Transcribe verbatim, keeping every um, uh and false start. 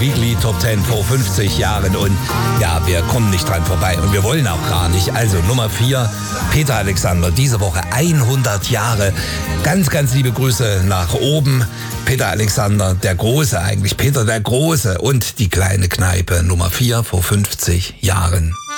Weekly Top zehn vor fünfzig Jahren und ja, wir kommen nicht dran vorbei und wir wollen auch gar nicht. Also Nummer vier, Peter Alexander, diese Woche hundert Jahre. Ganz, ganz liebe Grüße nach oben. Peter Alexander, der Große eigentlich, Peter der Große und die kleine Kneipe, Nummer vier vor fünfzig Jahren.